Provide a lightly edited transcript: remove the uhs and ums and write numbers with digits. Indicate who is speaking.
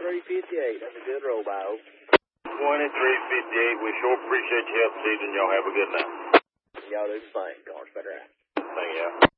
Speaker 1: 2358. That's a good roll by, Hope.
Speaker 2: 2358. We sure appreciate your help, Stephen. Y'all have a good night.
Speaker 1: Y'all do the same, Carter. Better out.
Speaker 2: Thank you.